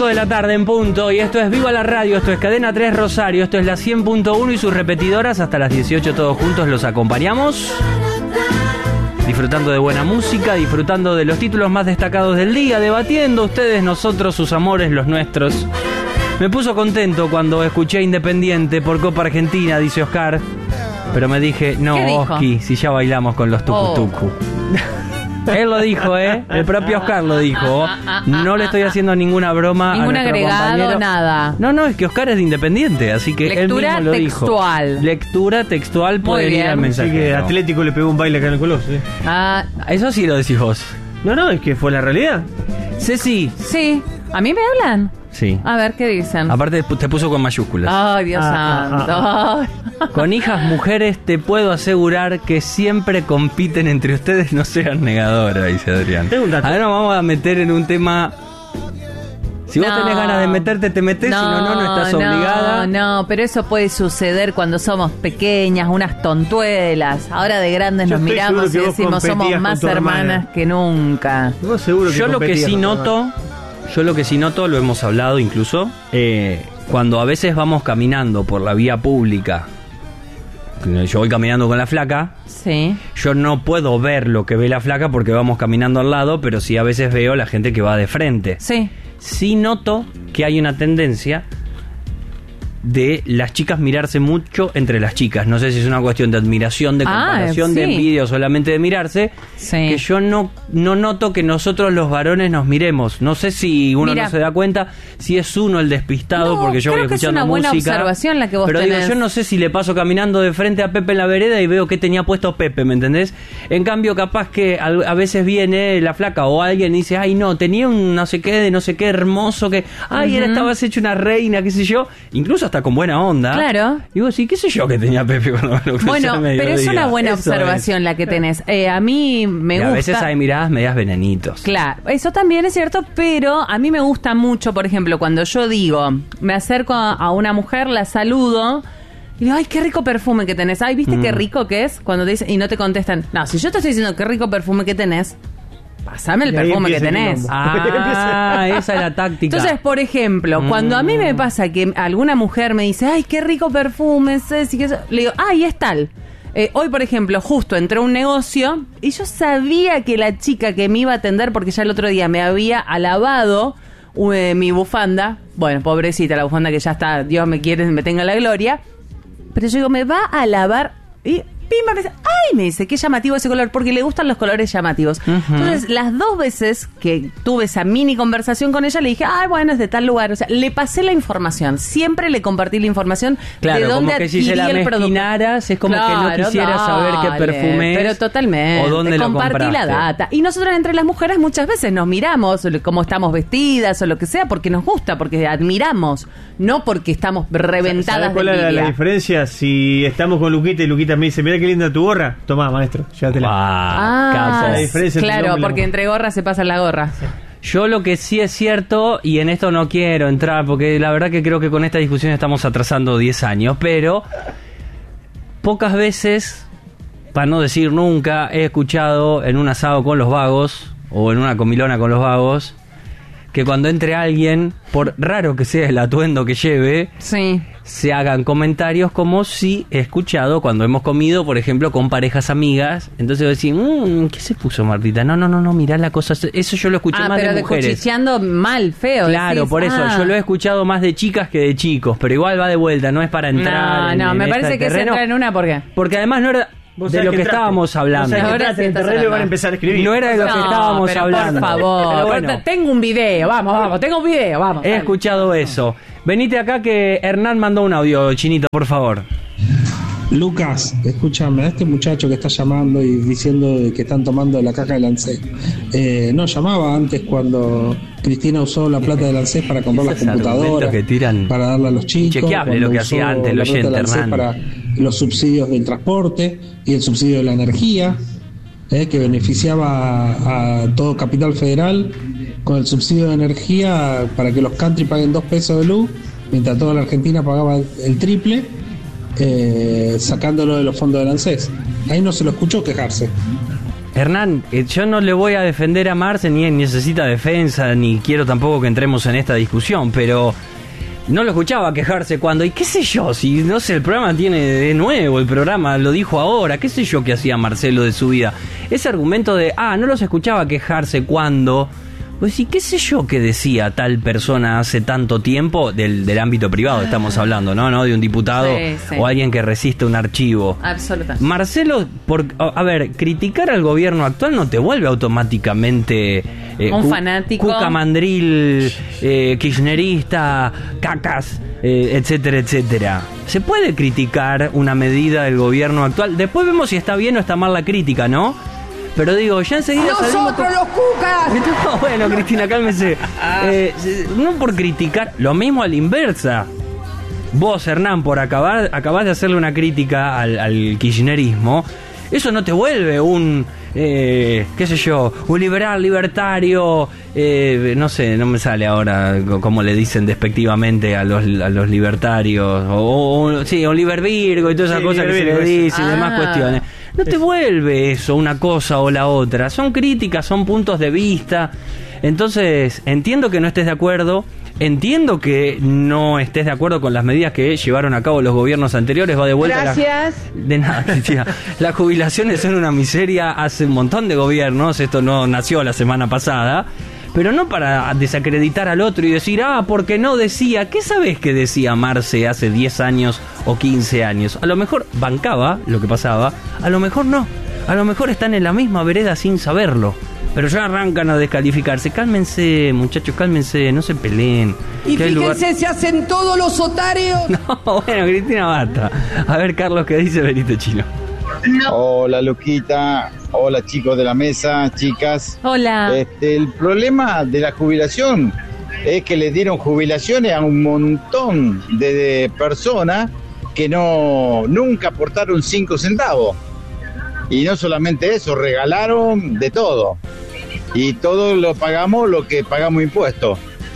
5 de la tarde en punto, y esto es Viva la Radio, esto es Cadena 3 Rosario, esto es la 100.1 y sus repetidoras. Hasta las 18 todos juntos los acompañamos, disfrutando de buena música, disfrutando de los títulos más destacados del día, debatiendo ustedes, nosotros, sus amores, los nuestros. Me puso contento cuando escuché Independiente por Copa Argentina, dice Oscar, pero me dije, no, Oski, si ya bailamos con los tucutucu. Él lo dijo, el propio Oscar lo dijo. No le estoy haciendo ninguna broma ningún a nuestro agregado, compañero. Nada. No, es que Oscar es de Independiente, así que lectura él mismo lo textual. dijo. Lectura textual puede ir al mensaje. Así que Atlético le pegó un baile acá en el Coloso. Eso sí lo decís vos. No, es que fue la realidad. Ceci. Sí. ¿A mí me hablan? Sí. A ver, ¿qué dicen? Aparte te puso con mayúsculas. Ay, Dios santo. Con hijas mujeres te puedo asegurar que siempre compiten entre ustedes, no sean negadoras, dice Adrián. Ahora nos vamos a meter en un tema. Si vos tenés ganas de meterte, te metés, si no estás obligada. No, pero eso puede suceder cuando somos pequeñas, unas tontuelas. Ahora de grandes nos miramos y decimos somos más hermanas que nunca. Yo lo que sí noto, lo hemos hablado incluso, cuando a veces vamos caminando por la vía pública, yo voy caminando con la flaca, sí. Yo no puedo ver lo que ve la flaca porque vamos caminando al lado, pero sí a veces veo la gente que va de frente. Sí. Sí noto que hay una tendencia de las chicas mirarse mucho entre las chicas. No sé si es una cuestión de admiración, de comparación, de envidia o solamente de mirarse. Sí. Que yo no noto que nosotros los varones nos miremos. No sé si uno no se da cuenta, si es uno el despistado, porque yo voy escuchando música. Es una buena observación la que vos pero tenés. digo, yo no sé si le paso caminando de frente a Pepe en la vereda y veo que tenía puesto Pepe, ¿me entendés? En cambio, capaz que a veces viene la flaca o alguien y dice, ay no, tenía un no sé qué hermoso que, ay, estabas hecho una reina, qué sé yo, incluso hasta con buena onda. Claro. Digo, sí, qué sé yo que tenía Pepe cuando lo bueno, pero es una buena observación la que tenés. A mí me gusta. A veces hay miradas medias venenitos. Claro, eso también es cierto, pero a mí me gusta mucho, por ejemplo, cuando yo digo, me acerco a una mujer, la saludo y digo, ay, qué rico perfume que tenés. Ay, ¿viste qué rico que es? Cuando te dicen y no te contestan. No, si yo te estoy diciendo qué rico perfume que tenés, pasame el perfume que tenés. Esa es la táctica. Entonces, por ejemplo, cuando a mí me pasa que alguna mujer me dice, ay, qué rico perfume, Ceci, que eso, le digo, ay, es tal. Hoy, por ejemplo, justo entré a un negocio y yo sabía que la chica que me iba a atender, porque ya el otro día me había alabado mi bufanda. Bueno, pobrecita, la bufanda que ya está, Dios me quiere, me tenga la gloria. Pero yo digo, me va a alabar y pimba, me dice, ay, me dice, qué llamativo ese color, porque le gustan los colores llamativos. Entonces, las dos veces que tuve esa mini conversación con ella, le dije, ay, bueno, es de tal lugar. O sea, le pasé la información. Siempre le compartí la información de dónde adquirí el producto. Claro, como que si se la mezquinaras, es como que no quisiera saber qué perfume es. Pero totalmente. O dónde lo compraste. Compartí la data. Y nosotras entre las mujeres muchas veces nos miramos, cómo estamos vestidas o lo que sea, porque nos gusta, porque admiramos, no porque estamos reventadas de envidia. ¿Sabes cuál es la diferencia? Si estamos con Luquita y Luquita me dice, mira qué linda tu gorra, tomá, maestro, llévatela. La diferencia claro, porque entre gorras se pasa la gorra. Yo lo que sí es cierto, y en esto no quiero entrar, porque la verdad que creo que con esta discusión estamos atrasando 10 años, pero pocas veces, para no decir nunca, he escuchado en un asado con los vagos, o en una comilona con los vagos, que cuando entre alguien, por raro que sea el atuendo que lleve, se hagan comentarios como si he escuchado cuando hemos comido, por ejemplo, con parejas amigas. Entonces decís, ¿qué se puso Martita? No, mirá la cosa. Eso yo lo escuché más de mujeres. Pero cuchicheando mal, feo. Claro, decís, por eso. Yo lo he escuchado más de chicas que de chicos, pero igual va de vuelta, no es para entrar en me parece que se entra en una, ¿por qué? Porque además no era de lo que estábamos hablando. Ahora sí van a empezar a escribir. No era de lo que estábamos hablando. Por favor. Pero bueno, tengo un video, vamos, tengo un video, vamos. He escuchado eso. Venite acá que Hernán mandó un audio, Chinito, por favor. Lucas, escúchame, a este muchacho que está llamando y diciendo que están tomando de la caja del ANSES. No llamaba antes cuando Cristina usó la plata del ANSES para comprar las computadoras, que tiran, para darle a los chicos. Chequeable lo que hacía antes el oyente, Hernán. Para los subsidios del transporte y el subsidio de la energía, que beneficiaba a todo Capital Federal con el subsidio de energía para que los country paguen 2 pesos de luz, mientras toda la Argentina pagaba el triple. Sacándolo de los fondos del ANSES. Ahí no se lo escuchó quejarse. Hernán, yo no le voy a defender a Marce, ni necesita defensa, ni quiero tampoco que entremos en esta discusión, pero no lo escuchaba quejarse cuando, y qué sé yo, si no sé, el programa tiene de nuevo, el programa lo dijo ahora, qué sé yo qué hacía Marcelo de su vida. Ese argumento de, no los escuchaba quejarse cuando... Pues sí, qué sé yo qué decía tal persona hace tanto tiempo, del ámbito privado estamos hablando, ¿no? De un diputado o alguien que resiste un archivo. Absolutamente. Marcelo, criticar al gobierno actual no te vuelve automáticamente un fanático, cuca mandril, kirchnerista, cacas, etcétera, etcétera. Se puede criticar una medida del gobierno actual, después vemos si está bien o está mal la crítica, ¿no? Pero digo, ya enseguida ¡nosotros los cucas! No, bueno, Cristina, cálmese. No por criticar, lo mismo a la inversa. Vos, Hernán, por acabás de hacerle una crítica al kirchnerismo, eso no te vuelve un, qué sé yo, un libertario, no sé, no me sale ahora como le dicen despectivamente a los libertarios, sí, un libervirgo y todas esas cosas que se le dicen y demás cuestiones. No te vuelve eso una cosa o la otra. Son críticas, son puntos de vista. Entonces, entiendo que no estés de acuerdo. Entiendo que no estés de acuerdo con las medidas que llevaron a cabo los gobiernos anteriores. Va de vuelta. Gracias. De nada, Cristina. Las jubilaciones son una miseria hace un montón de gobiernos. Esto no nació la semana pasada. Pero no para desacreditar al otro y decir, porque no decía. ¿Qué sabés que decía Marce hace 10 años o 15 años? A lo mejor bancaba lo que pasaba, a lo mejor no. A lo mejor están en la misma vereda sin saberlo. Pero ya arrancan a descalificarse. Cálmense, muchachos, cálmense, no se peleen. Y fíjense, se hacen todos los otarios. No, bueno, Cristina, basta. A ver, Carlos, ¿qué dice Benito Chino? Hola, Luquita. Hola, chicos de la mesa, chicas. Hola. El problema de la jubilación es que le dieron jubilaciones a un montón de personas que nunca aportaron 5 centavos. Y no solamente eso, regalaron de todo. Y todo lo pagamos lo que pagamos impuestos.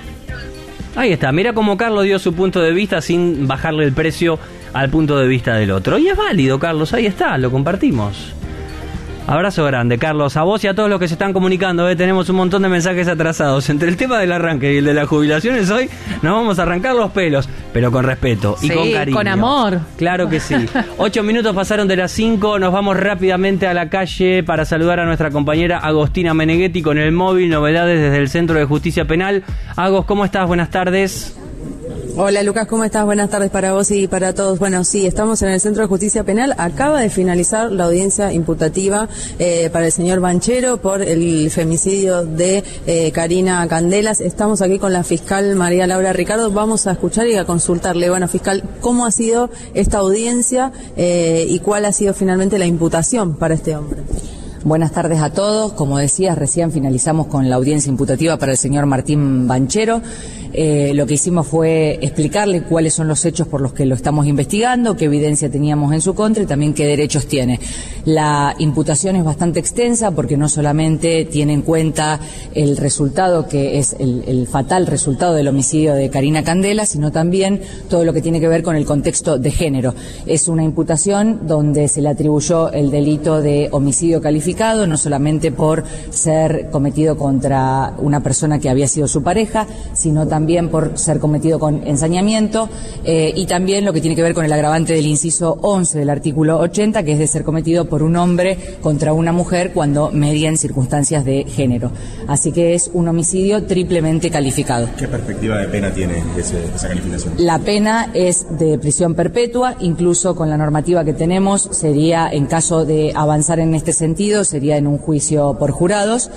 Ahí está, mira cómo Carlos dio su punto de vista sin bajarle el precio al punto de vista del otro. Y es válido, Carlos, ahí está, lo compartimos. Abrazo grande, Carlos, a vos y a todos los que se están comunicando. Tenemos un montón de mensajes atrasados. Entre el tema del arranque y el de las jubilaciones, hoy nos vamos a arrancar los pelos, pero con respeto y con cariño. Con amor. Claro que sí. 8 minutos pasaron de las 5. Nos vamos rápidamente a la calle para saludar a nuestra compañera Agostina Meneghetti con el móvil. Novedades desde el Centro de Justicia Penal. Agos, ¿cómo estás? Buenas tardes. Hola Lucas, ¿cómo estás? Buenas tardes para vos y para todos. Bueno, sí, estamos en el Centro de Justicia Penal. Acaba de finalizar la audiencia imputativa para el señor Banchero por el femicidio de Karina Candelas. Estamos aquí con la fiscal María Laura Ricardo. Vamos a escuchar y a consultarle, bueno, fiscal, ¿cómo ha sido esta audiencia y cuál ha sido finalmente la imputación para este hombre? Buenas tardes a todos. Como decías, recién finalizamos con la audiencia imputativa para el señor Martín Banchero. Lo que hicimos fue explicarle cuáles son los hechos por los que lo estamos investigando, qué evidencia teníamos en su contra y también qué derechos tiene. La imputación es bastante extensa porque no solamente tiene en cuenta el resultado, que es el fatal resultado del homicidio de Karina Candela, sino también todo lo que tiene que ver con el contexto de género. Es una imputación donde se le atribuyó el delito de homicidio calificado, no solamente por ser cometido contra una persona que había sido su pareja, sino también por ser cometido con ensañamiento y también lo que tiene que ver con el agravante del inciso 11 del artículo 80, que es de ser cometido por un hombre contra una mujer cuando median circunstancias de género. Así que es un homicidio triplemente calificado. ¿Qué perspectiva de pena tiene esa calificación? La pena es de prisión perpetua, incluso con la normativa que tenemos sería, en caso de avanzar en este sentido, sería en un juicio por jurados.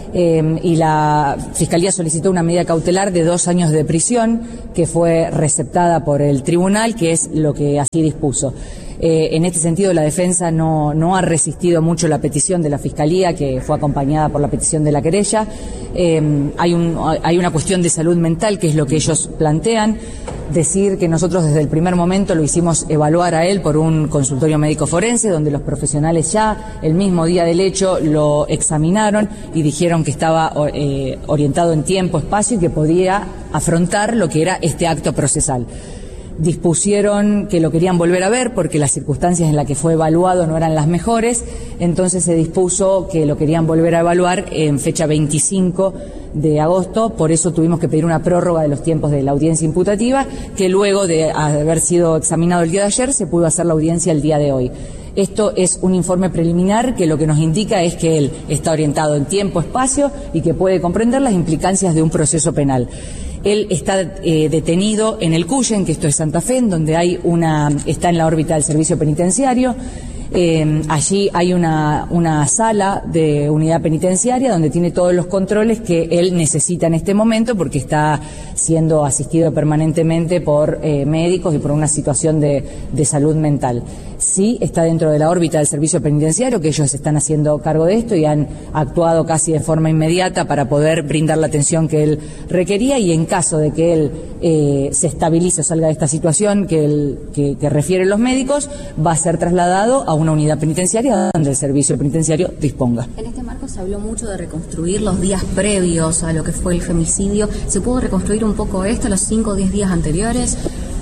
Y la Fiscalía solicitó una medida cautelar de 2 años de prisión que fue receptada por el tribunal, que es lo que así dispuso. En este sentido, la defensa no ha resistido mucho la petición de la Fiscalía, que fue acompañada por la petición de la querella. Hay una cuestión de salud mental, que es lo que ellos plantean. Decir que nosotros desde el primer momento lo hicimos evaluar a él por un consultorio médico forense, donde los profesionales ya el mismo día del hecho lo examinaron y dijeron que estaba orientado en tiempo, espacio y que podía afrontar lo que era este acto procesal. dispusieron que lo querían volver a ver porque las circunstancias en las que fue evaluado no eran las mejores, entonces se dispuso que lo querían volver a evaluar en fecha 25 de agosto, por eso tuvimos que pedir una prórroga de los tiempos de la audiencia imputativa, que luego de haber sido examinado el día de ayer se pudo hacer la audiencia el día de hoy. Esto es un informe preliminar que lo que nos indica es que él está orientado en tiempo, espacio y que puede comprender las implicancias de un proceso penal. Él está detenido en el Cuyen, que esto es Santa Fe, en donde está en la órbita del servicio penitenciario. Allí hay una sala de unidad penitenciaria donde tiene todos los controles que él necesita en este momento porque está siendo asistido permanentemente por médicos y por una situación de salud mental. Sí está dentro de la órbita del servicio penitenciario, que ellos están haciendo cargo de esto y han actuado casi de forma inmediata para poder brindar la atención que él requería, y en caso de que él se estabilice o salga de esta situación que refieren los médicos, va a ser trasladado a una unidad penitenciaria donde el servicio penitenciario disponga. En este marco se habló mucho de reconstruir los días previos a lo que fue el femicidio. ¿Se pudo reconstruir un poco esto, los 5 o 10 días anteriores?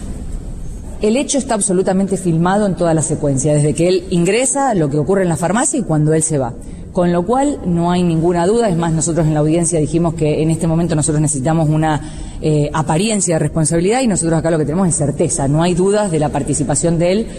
El hecho está absolutamente filmado en toda la secuencia, desde que él ingresa, lo que ocurre en la farmacia y cuando él se va. Con lo cual no hay ninguna duda, es más, nosotros en la audiencia dijimos que en este momento nosotros necesitamos una apariencia de responsabilidad y nosotros acá lo que tenemos es certeza, no hay dudas de la participación de él,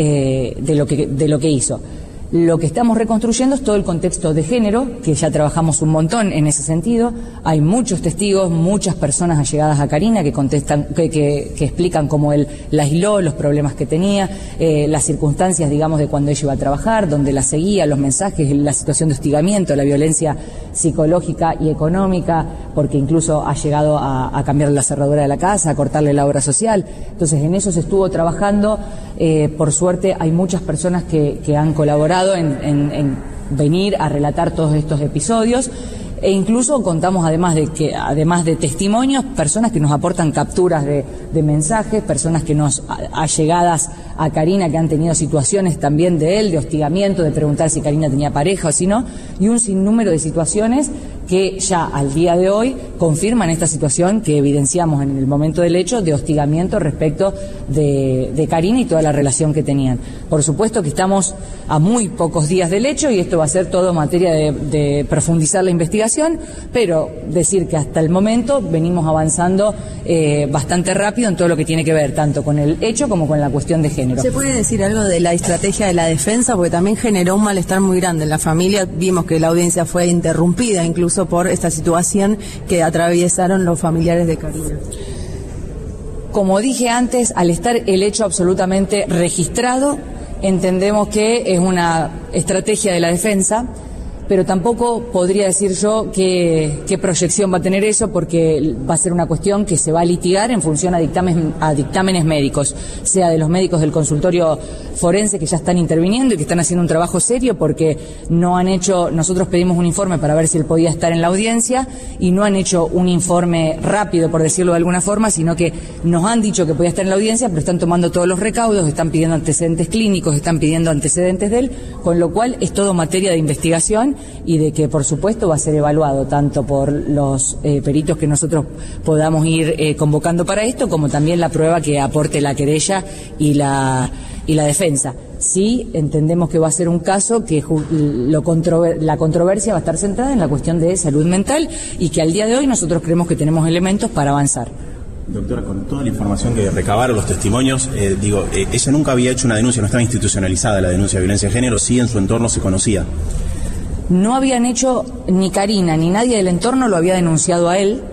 de lo que hizo. Lo que estamos reconstruyendo es todo el contexto de género, que ya trabajamos un montón en ese sentido. Hay muchos testigos, muchas personas allegadas a Karina que contestan, que explican cómo él la aisló, los problemas que tenía, las circunstancias, digamos, de cuando ella iba a trabajar, donde la seguía, los mensajes, la situación de hostigamiento, la violencia psicológica y económica, porque incluso ha llegado a cambiarle la cerradura de la casa, a cortarle la obra social. Entonces, en eso se estuvo trabajando. Por suerte, hay muchas personas que han colaborado en venir a relatar todos estos episodios, e incluso contamos además de testimonios, personas que nos aportan capturas de mensajes, personas que nos allegadas a Karina que han tenido situaciones también de él, de hostigamiento, de preguntar si Karina tenía pareja o si no, y un sinnúmero de situaciones que ya al día de hoy confirman esta situación que evidenciamos en el momento del hecho de hostigamiento respecto de Karina y toda la relación que tenían. Por supuesto que estamos a muy pocos días del hecho y esto va a ser todo materia de profundizar la investigación, pero decir que hasta el momento venimos avanzando bastante rápido en todo lo que tiene que ver tanto con el hecho como con la cuestión de género. ¿Se puede decir algo de la estrategia de la defensa? Porque también generó un malestar muy grande en la familia. Vimos que la audiencia fue interrumpida incluso por esta situación que atravesaron los familiares de Karina. Como dije antes, al estar el hecho absolutamente registrado, entendemos que es una estrategia de la defensa, pero tampoco podría decir yo qué proyección va a tener eso, porque va a ser una cuestión que se va a litigar en función a dictámenes médicos, sea de los médicos del consultorio forense que ya están interviniendo y que están haciendo un trabajo serio, porque nosotros pedimos un informe para ver si él podía estar en la audiencia y no han hecho un informe rápido, por decirlo de alguna forma, sino que nos han dicho que podía estar en la audiencia, pero están tomando todos los recaudos, están pidiendo antecedentes clínicos, están pidiendo antecedentes de él, con lo cual es todo materia de investigación y de que por supuesto va a ser evaluado tanto por los peritos que nosotros podamos ir convocando para esto, como también la prueba que aporte la querella y la defensa. Sí, entendemos que va a ser un caso que la controversia va a estar centrada en la cuestión de salud mental y que al día de hoy nosotros creemos que tenemos elementos para avanzar. Doctora, con toda la información que recabaron, los testimonios, ella nunca había hecho una denuncia, no estaba institucionalizada la denuncia de violencia de género, sí en su entorno se conocía. No habían hecho, ni Karina ni nadie del entorno lo había denunciado a él,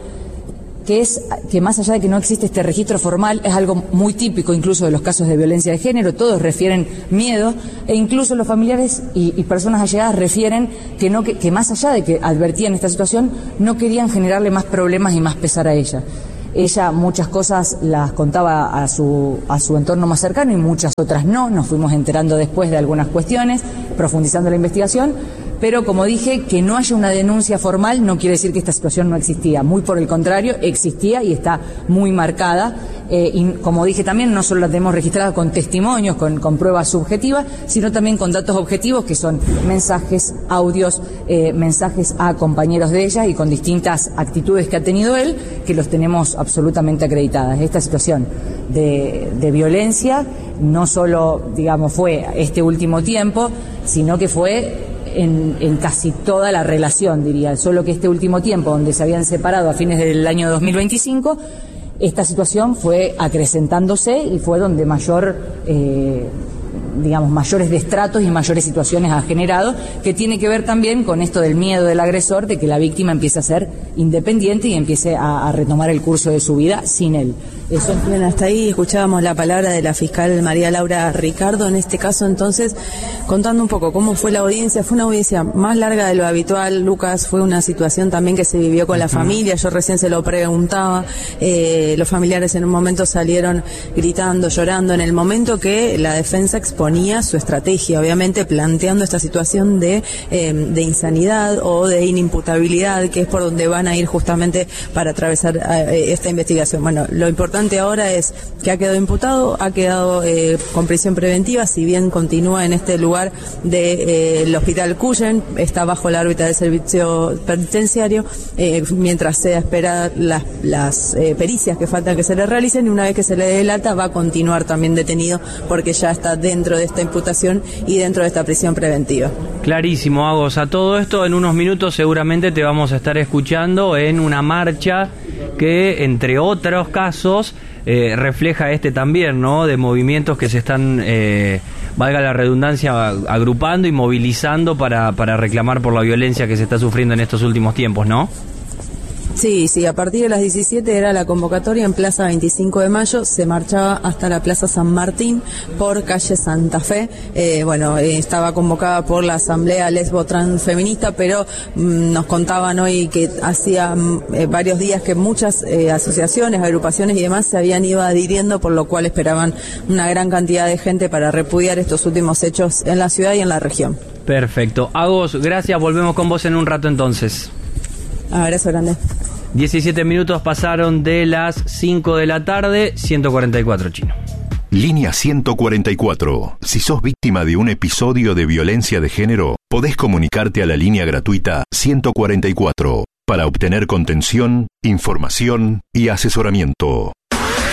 que más allá de que no existe este registro formal, es algo muy típico incluso de los casos de violencia de género, todos refieren miedo, e incluso los familiares y personas allegadas refieren que más allá de que advertían esta situación, no querían generarle más problemas y más pesar a ella. Ella muchas cosas las contaba a su entorno más cercano y muchas otras no, nos fuimos enterando después de algunas cuestiones, profundizando la investigación, pero como dije, que no haya una denuncia formal no quiere decir que esta situación no existía, muy por el contrario, existía y está muy marcada, y como dije también, no solo la tenemos registrada con testimonios, con pruebas subjetivas, sino también con datos objetivos que son mensajes, audios, mensajes a compañeros de ella y con distintas actitudes que ha tenido él, que los tenemos absolutamente acreditadas. Esta situación de violencia, no solo, digamos, fue este último tiempo, sino que fue en casi toda la relación, diría. Solo que este último tiempo, donde se habían separado a fines del año 2025, esta situación fue acrecentándose y fue donde mayores destratos y mayores situaciones ha generado, que tiene que ver también con esto del miedo del agresor, de que la víctima empiece a ser independiente y empiece a retomar el curso de su vida sin él. Eso. Bien, hasta ahí escuchábamos la palabra de la fiscal María Laura Ricardo, en este caso entonces, contando un poco cómo fue la audiencia. Fue una audiencia más larga de lo habitual, Lucas, fue una situación también que se vivió con la familia, yo recién se lo preguntaba, los familiares en un momento salieron gritando, llorando, en el momento que la defensa exponía su estrategia, obviamente planteando esta situación de insanidad o de inimputabilidad, que es por donde van a ir justamente para atravesar esta investigación. Bueno, lo importante ahora es que ha quedado imputado, ha quedado con prisión preventiva, si bien continúa en este lugar del Hospital Cuyen, está bajo la órbita del servicio penitenciario, mientras se espera las pericias que faltan que se le realicen, y una vez que se le dé el alta va a continuar también detenido, porque ya está dentro de esta imputación y dentro de esta prisión preventiva. Clarísimo, Agos. A todo esto, en unos minutos seguramente te vamos a estar escuchando en una marcha que, entre otros casos, refleja también, ¿no?, de movimientos que se están, valga la redundancia, agrupando y movilizando para reclamar por la violencia que se está sufriendo en estos últimos tiempos, ¿no? Sí, a partir de las 17 era la convocatoria en Plaza 25 de Mayo, se marchaba hasta la Plaza San Martín por calle Santa Fe. Estaba convocada por la Asamblea Lesbo Transfeminista, pero nos contaban hoy que hacía varios días que muchas asociaciones, agrupaciones y demás se habían ido adhiriendo, por lo cual esperaban una gran cantidad de gente para repudiar estos últimos hechos en la ciudad y en la región. Perfecto. Agos, gracias, volvemos con vos en un rato entonces. Abrazo grande. 17 minutos pasaron de las 5 de la tarde, 144 Chino. Línea 144. Si sos víctima de un episodio de violencia de género, podés comunicarte a la línea gratuita 144 para obtener contención, información y asesoramiento.